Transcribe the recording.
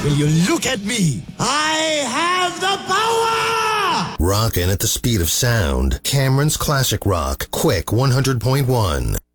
Will you look at me? I have the power! Rockin' at the speed of sound. Cameron's Classic Rock, Quick 100.1.